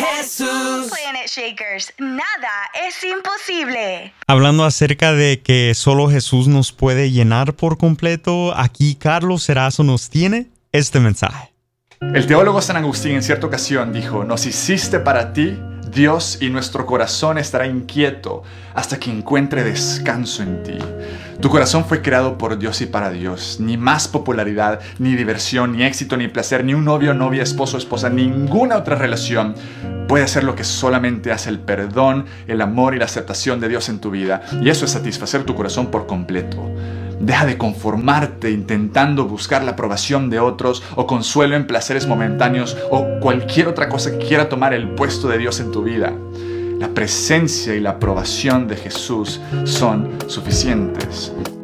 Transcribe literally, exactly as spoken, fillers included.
Jesús. Planet Shakers, nada es imposible. Hablando acerca de que solo Jesús nos puede llenar por completo, aquí Carlos Cerazo nos tiene este mensaje. El teólogo San Agustín en cierta ocasión dijo: nos hiciste para ti, Dios, y nuestro corazón estará inquieto hasta que encuentre descanso en ti. Tu corazón fue creado por Dios y para Dios. Ni más popularidad, ni diversión, ni éxito, ni placer, ni un novio, novia, esposo, esposa, ninguna otra relación puede hacer lo que solamente hace el perdón, el amor y la aceptación de Dios en tu vida. Y eso es satisfacer tu corazón por completo. Deja de conformarte intentando buscar la aprobación de otros o consuelo en placeres momentáneos o cualquier otra cosa que quiera tomar el puesto de Dios en tu vida. La presencia y la aprobación de Jesús son suficientes.